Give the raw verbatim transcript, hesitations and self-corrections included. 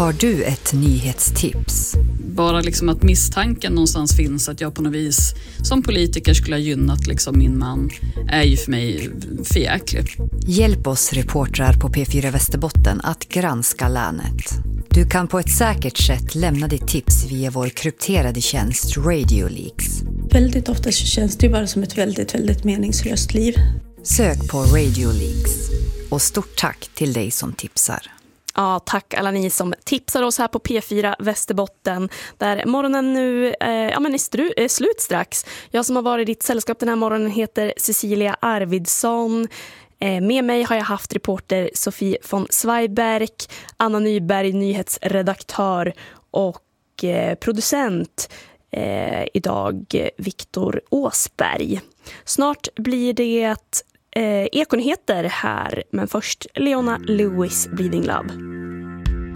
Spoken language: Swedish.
Har du ett nyhetstips? Bara liksom att misstanken någonstans finns att jag på något vis som politiker skulle ha gynnat liksom min man är ju för mig förjäklig. Hjälp oss reportrar på P fyra Västerbotten att granska länet. Du kan på ett säkert sätt lämna ditt tips via vår krypterade tjänst Radio Leaks. Väldigt ofta så känns det bara som ett väldigt, väldigt meningslöst liv. Sök på Radio Leaks. Och stort tack till dig som tipsar. Ja, tack alla ni som tipsar oss här på P fyra Västerbotten, där morgonen nu eh, ja, men är, stru- är slut strax. Jag som har varit i ditt sällskap den här morgonen heter Cecilia Arvidsson. Eh, med mig har jag haft reporter Sofie von Zweiberg, Anna Nyberg, nyhetsredaktör och eh, producent eh, idag Viktor Åsberg. Snart blir det eh, Ekonyheter här, men först Leona Lewis, Bleeding Love.